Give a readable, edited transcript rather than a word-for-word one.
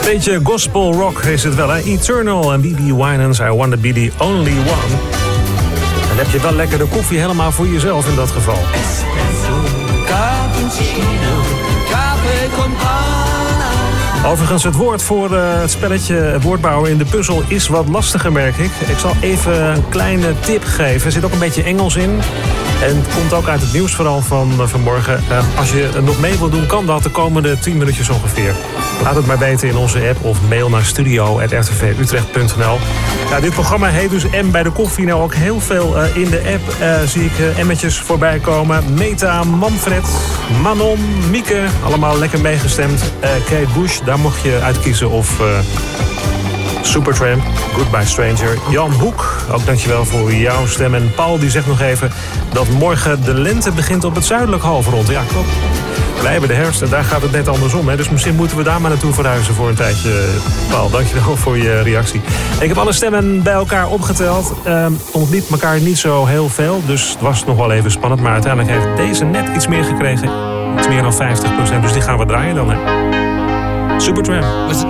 Beetje gospel rock is het wel, hè? Eternal en B.B. Winans, I Wanna Be The Only One. Dan heb je wel lekker de koffie helemaal voor jezelf in dat geval. Overigens, het woord voor het spelletje woordbouwen in de puzzel is wat lastiger, merk ik. Ik zal even een kleine tip geven. Er zit ook een beetje Engels in. En het komt ook uit het nieuws vooral van vanmorgen. Als je nog mee wil doen, kan dat de komende 10 minuutjes ongeveer. Laat het maar weten in onze app of mail naar studio@rtvutrecht.nl. Ja, dit programma heet dus M bij de koffie. Nou, ook heel veel in de app zie ik M'tjes voorbij komen. Meta, Manfred, Manon, Mieke. Allemaal lekker meegestemd. Kate Bush, daar mocht je uitkiezen. Of Supertramp, Goodbye Stranger. Jan Hoek, ook dankjewel voor jouw stem. En Paul die zegt nog even dat morgen de lente begint op het zuidelijk halfrond. Ja, klopt. Wij hebben de herfst en daar gaat het net andersom. Hè? Dus misschien moeten we daar maar naartoe verhuizen voor een tijdje. Paul, dankjewel voor je reactie. Ik heb alle stemmen bij elkaar opgeteld. Ontliep elkaar niet zo heel veel. Dus het was nog wel even spannend. Maar uiteindelijk heeft deze net iets meer gekregen. Iets meer dan 50%. Dus die gaan we draaien dan. Hè? Supertramp.